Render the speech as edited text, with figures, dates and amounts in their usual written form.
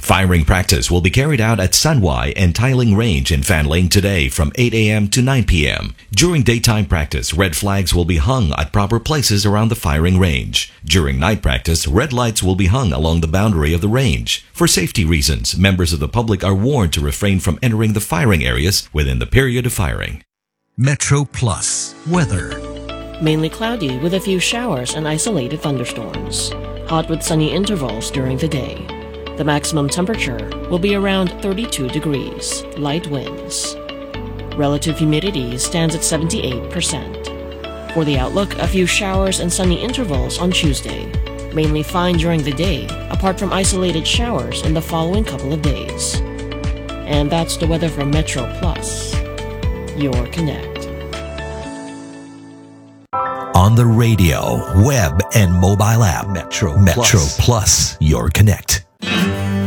Firing practice will be carried out at Sanwai and Tiling Range in Fanling today from 8 a.m. to 9 p.m. During daytime practice, red flags will be hung at proper places around the firing range. During night practice, red lights will be hung along the boundary of the range. For safety reasons, members of the public are warned to refrain from entering the firing areas within the period of firing. Metro Plus weather. Mainly cloudy with a few showers and isolated thunderstorms. Hot with sunny intervals during the day. The maximum temperature will be around 32 degrees, light winds. Relative humidity stands at 78%. For the outlook, a few showers and sunny intervals on Tuesday. Mainly fine during the day, apart from isolated showers in the following couple of days. And that's the weather from Metro Plus, your Connect. On the radio, web, and mobile app, Metro Plus, your Connect.